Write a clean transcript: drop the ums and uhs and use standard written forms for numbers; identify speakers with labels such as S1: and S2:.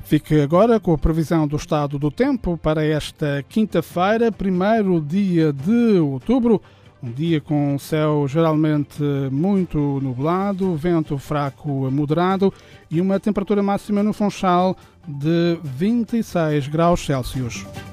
S1: Fique agora com a previsão do estado do tempo para esta quinta-feira, 1º dia de outubro. Um dia com céu geralmente muito nublado, vento fraco a moderado e uma temperatura máxima no Funchal de 26 graus Celsius.